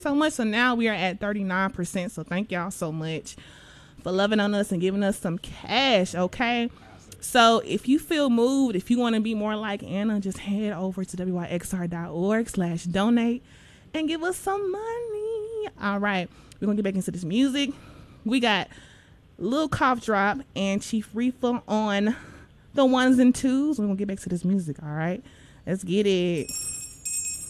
so much. So now we are at 39%. So thank y'all so much for loving on us and giving us some cash, okay? So if you feel moved, if you want to be more like Anna, just head over to wyxr.org/donate and give us some money. All right, we're going to get back into this music. We got Lil Cough Drop and Chief Reefer on the ones and twos. We're going to get back to this music, all right? Let's get it.